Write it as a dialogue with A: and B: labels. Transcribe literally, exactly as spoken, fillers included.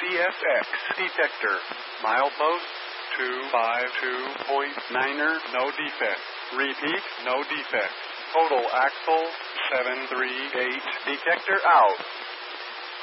A: C S X detector. Milepost two five two point niner, no defect. Repeat, no defect. Total axle seven three eight, detector out.